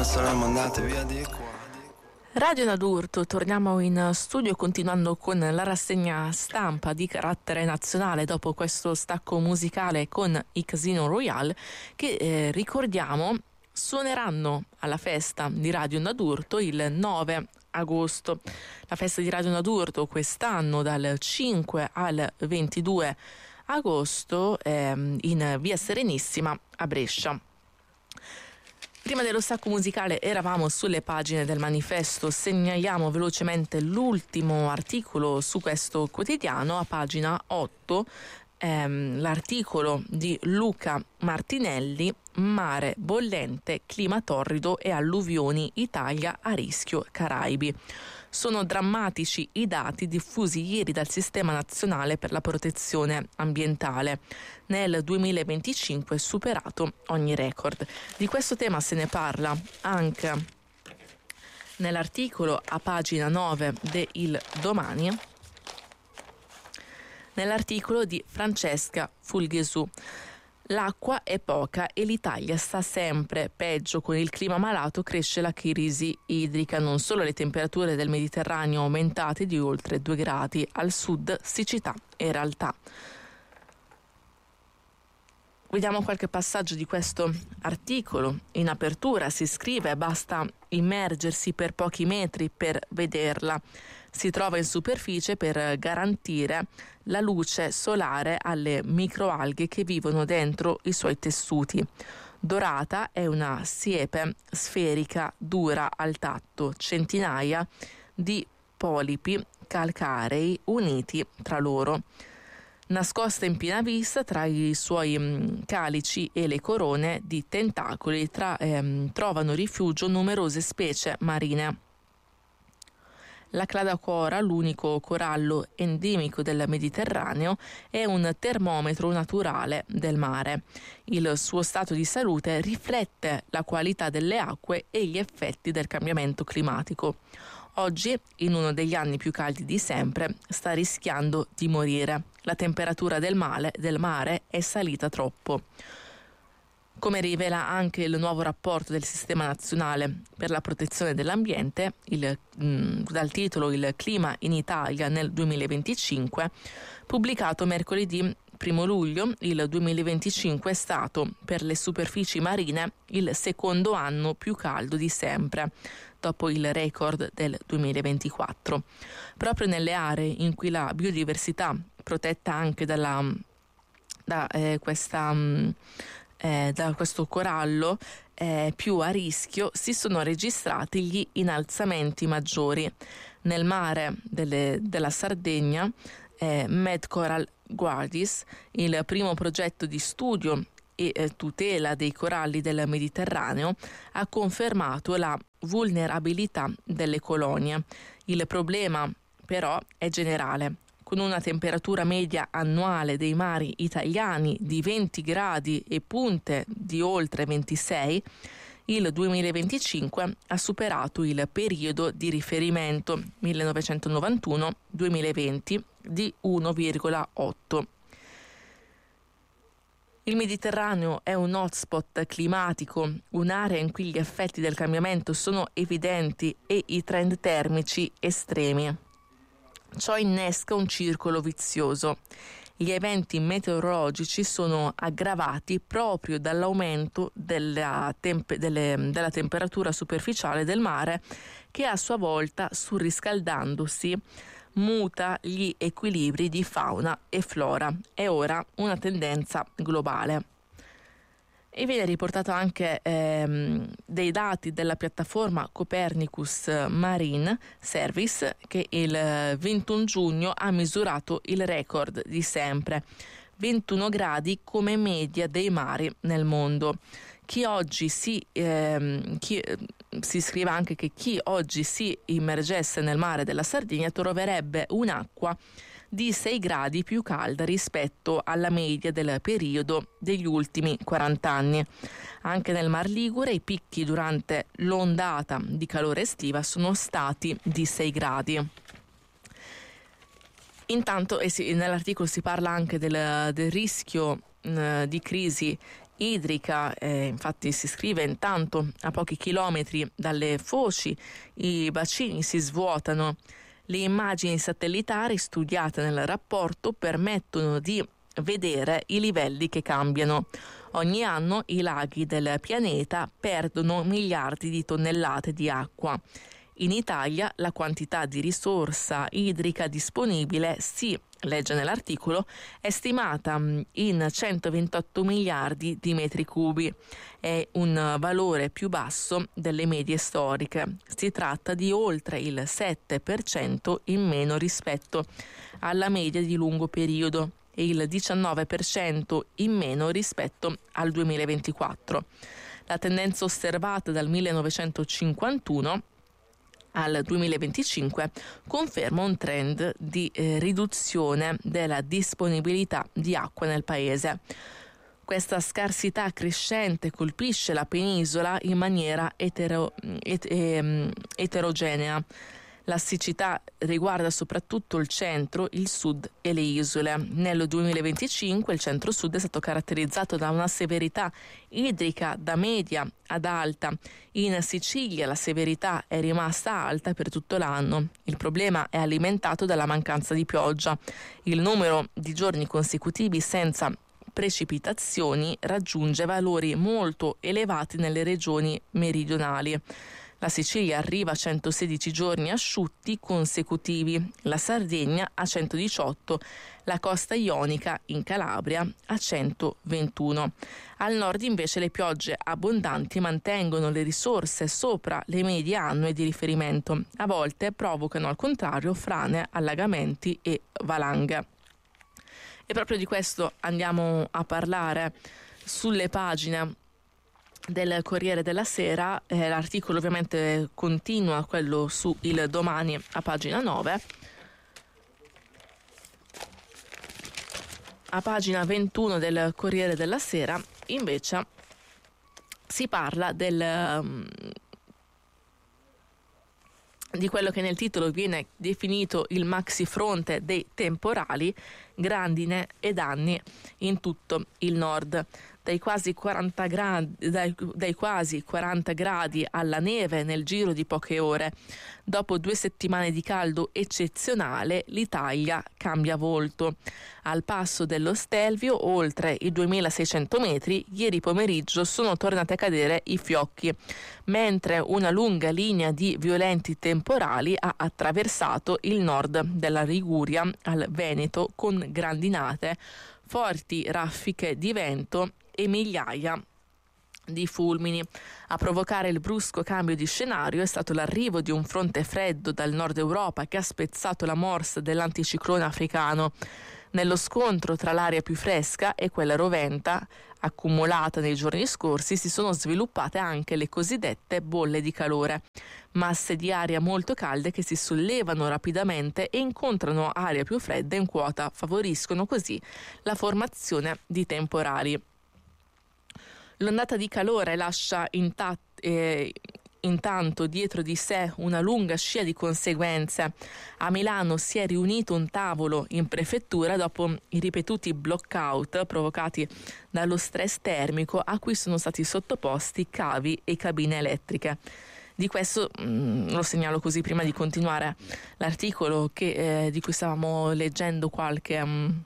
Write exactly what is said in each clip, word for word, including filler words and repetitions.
saremmo andate via di qua. Radio Nadurto, torniamo in studio continuando con la rassegna stampa di carattere nazionale dopo questo stacco musicale con i Casino Royale che eh, ricordiamo suoneranno alla festa di Radio Nadurto il nove agosto. La festa di Radio Nadurto quest'anno dal cinque al ventidue agosto ehm, in via Serenissima a Brescia. Prima dello stacco musicale eravamo sulle pagine del manifesto, segnaliamo velocemente l'ultimo articolo su questo quotidiano a pagina otto, ehm, l'articolo di Luca Martinelli, mare bollente, clima torrido e alluvioni, Italia a rischio Caraibi. Sono drammatici i dati diffusi ieri dal Sistema Nazionale per la Protezione Ambientale. Nel duemilaventicinque è superato ogni record. Di questo tema se ne parla anche nell'articolo a pagina nove de Il Domani, nell'articolo di Francesca Fulghesù. L'acqua è poca e l'Italia sta sempre peggio. Con il clima malato cresce la crisi idrica. Non solo le temperature del Mediterraneo aumentate di oltre due gradi, al sud siccità e realtà. Vediamo qualche passaggio di questo articolo. In apertura si scrive: basta immergersi per pochi metri per vederla. Si trova in superficie per garantire la luce solare alle microalghe che vivono dentro i suoi tessuti. Dorata è una siepe sferica dura al tatto, centinaia di polipi calcarei uniti tra loro. Nascosta in piena vista tra i suoi mh, calici e le corone di tentacoli tra, ehm, trovano rifugio numerose specie marine. La cladacora, l'unico corallo endemico del Mediterraneo, è un termometro naturale del mare. Il suo stato di salute riflette la qualità delle acque e gli effetti del cambiamento climatico. Oggi, in uno degli anni più caldi di sempre, sta rischiando di morire. La temperatura del mare, del mare è salita troppo. Come rivela anche il nuovo rapporto del Sistema Nazionale per la Protezione dell'Ambiente, il, mh, dal titolo Il clima in Italia nel duemilaventicinque, pubblicato mercoledì primo luglio, il duemilaventicinque è stato per le superfici marine il secondo anno più caldo di sempre, dopo il record del duemilaventiquattro. Proprio nelle aree in cui la biodiversità, protetta anche dalla, da eh, questa... Mh, Eh, da questo corallo eh, più a rischio, si sono registrati gli innalzamenti maggiori. Nel mare delle, della Sardegna, eh, MedCoral Guardis, il primo progetto di studio e eh, tutela dei coralli del Mediterraneo, ha confermato la vulnerabilità delle colonie. Il problema però è generale. Con una temperatura media annuale dei mari italiani di venti gradi e punte di oltre ventisei, il duemilaventicinque ha superato il periodo di riferimento millenovecentonovantuno duemilaventi di uno virgola otto. Il Mediterraneo è un hotspot climatico, un'area in cui gli effetti del cambiamento sono evidenti e i trend termici estremi. Ciò innesca un circolo vizioso. Gli eventi meteorologici sono aggravati proprio dall'aumento della, tempe- delle, della temperatura superficiale del mare, che a sua volta, surriscaldandosi, muta gli equilibri di fauna e flora. È ora una tendenza globale. E viene riportato anche ehm, dei dati della piattaforma Copernicus Marine Service, che il ventuno giugno ha misurato il record di sempre, ventuno gradi come media dei mari nel mondo. Chi oggi si, ehm, chi, si scrive anche che chi oggi si immergesse nel mare della Sardegna troverebbe un'acqua di sei gradi più calda rispetto alla media del periodo degli ultimi quaranta anni. Anche nel Mar Ligure i picchi durante l'ondata di calore estiva sono stati di sei gradi. Intanto eh sì, nell'articolo si parla anche del, del rischio eh, di crisi idrica, eh, infatti si scrive: intanto a pochi chilometri dalle foci i bacini si svuotano. Le immagini satellitari studiate nel rapporto permettono di vedere i livelli che cambiano. Ogni anno i laghi del pianeta perdono miliardi di tonnellate di acqua. In Italia la quantità di risorsa idrica disponibile, si legge nell'articolo, è stimata in centoventotto miliardi di metri cubi. È un valore più basso delle medie storiche. Si tratta di oltre il sette per cento in meno rispetto alla media di lungo periodo e il diciannove per cento in meno rispetto al duemilaventiquattro. La tendenza osservata dal millenovecentocinquantuno al duemilaventicinque conferma un trend di eh, riduzione della disponibilità di acqua nel paese. Questa scarsità crescente colpisce la penisola in maniera etero, et, et, eterogenea. La siccità riguarda soprattutto il centro, il sud e le isole. Nel duemilaventicinque il centro-sud è stato caratterizzato da una severità idrica da media ad alta. In Sicilia la severità è rimasta alta per tutto l'anno. Il problema è alimentato dalla mancanza di pioggia. Il numero di giorni consecutivi senza precipitazioni raggiunge valori molto elevati nelle regioni meridionali. La Sicilia arriva a centosedici giorni asciutti consecutivi, la Sardegna a centodiciotto, la costa ionica in Calabria a centoventuno. Al nord invece le piogge abbondanti mantengono le risorse sopra le medie annue di riferimento. A volte provocano al contrario frane, allagamenti e valanghe. E proprio di questo andiamo a parlare sulle pagine del Corriere della Sera. Eh, l'articolo ovviamente continua, quello su Il Domani, a pagina nove. A pagina ventuno del Corriere della Sera invece si parla del um, di quello che nel titolo viene definito il maxi fronte dei temporali, grandine e danni in tutto il nord. Dai quasi quaranta gradi, dai, dai quasi quaranta gradi alla neve nel giro di poche ore. Dopo due settimane di caldo eccezionale, l'Italia cambia volto. Al passo dello Stelvio, oltre i duemilaseicento metri, ieri pomeriggio sono tornati a cadere i fiocchi, mentre una lunga linea di violenti temporali ha attraversato il nord della Liguria al Veneto con grandinate, forti raffiche di vento e migliaia di fulmini. A provocare il brusco cambio di scenario è stato l'arrivo di un fronte freddo dal nord Europa che ha spezzato la morsa dell'anticiclone africano. Nello scontro tra l'aria più fresca e quella roventa, accumulata nei giorni scorsi, si sono sviluppate anche le cosiddette bolle di calore, masse di aria molto calde che si sollevano rapidamente e incontrano aria più fredda in quota, favoriscono così la formazione di temporali. L'ondata di calore lascia intatt- eh, intanto dietro di sé una lunga scia di conseguenze. A Milano si è riunito un tavolo in prefettura dopo i ripetuti blackout provocati dallo stress termico a cui sono stati sottoposti cavi e cabine elettriche. Di questo mh, lo segnalo così prima di continuare l'articolo che, eh, di cui stavamo leggendo qualche... Mh,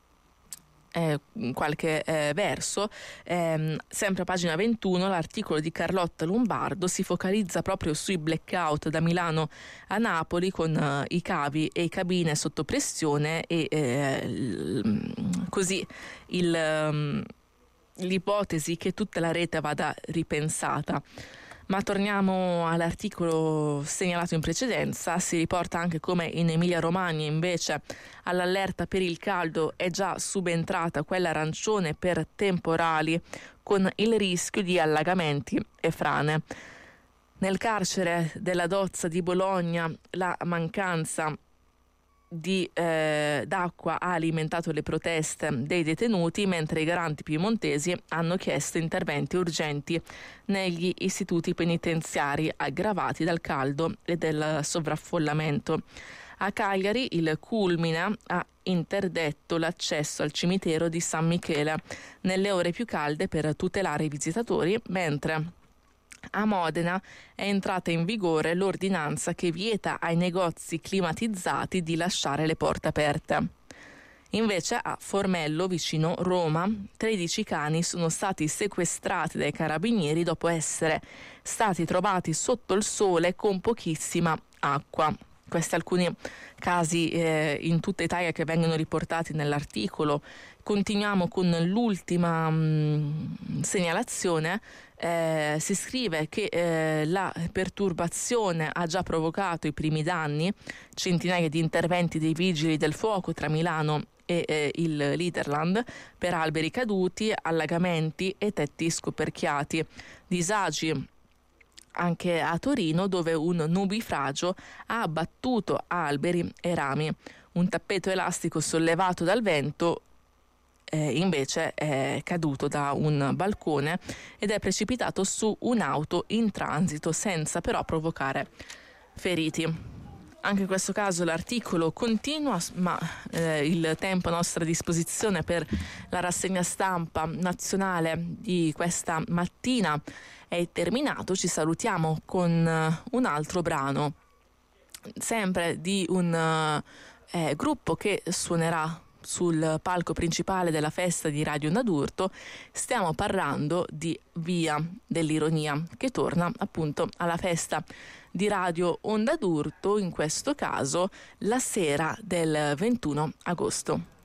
Eh, qualche eh, verso. Eh, sempre a pagina ventuno l'articolo di Carlotta Lombardo si focalizza proprio sui blackout da Milano a Napoli con eh, i cavi e cabine sotto pressione e eh, l- così il, um, l'ipotesi che tutta la rete vada ripensata. Ma torniamo all'articolo segnalato in precedenza. Si riporta anche come in Emilia-Romagna invece all'allerta per il caldo è già subentrata quella arancione per temporali con il rischio di allagamenti e frane. Nel carcere della Dozza di Bologna la mancanza di eh, d'acqua ha alimentato le proteste dei detenuti, mentre i garanti piemontesi hanno chiesto interventi urgenti negli istituti penitenziari aggravati dal caldo e del sovraffollamento. A Cagliari il culmine ha interdetto l'accesso al cimitero di San Michele nelle ore più calde per tutelare i visitatori, mentre a Modena è entrata in vigore l'ordinanza che vieta ai negozi climatizzati di lasciare le porte aperte. Invece a Formello, vicino Roma, tredici cani sono stati sequestrati dai carabinieri dopo essere stati trovati sotto il sole con pochissima acqua. Questi alcuni casi eh, in tutta Italia che vengono riportati nell'articolo. Continuiamo con l'ultima mh, segnalazione. Eh, si scrive che eh, la perturbazione ha già provocato i primi danni, centinaia di interventi dei vigili del fuoco tra Milano e eh, il Liderland per alberi caduti, allagamenti e tetti scoperchiati. Disagi anche a Torino, dove un nubifragio ha abbattuto alberi e rami. Un tappeto elastico sollevato dal vento eh, invece è caduto da un balcone ed è precipitato su un'auto in transito senza però provocare feriti. Anche in questo caso l'articolo continua, ma eh, il tempo a nostra disposizione per la rassegna stampa nazionale di questa mattina è terminato. Ci salutiamo con uh, un altro brano, sempre di un uh, eh, gruppo che suonerà sul palco principale della festa di Radio Onda d'Urto. Stiamo parlando di Via dell'Ironia, che torna appunto alla festa di Radio Onda d'Urto, in questo caso la sera del ventuno agosto.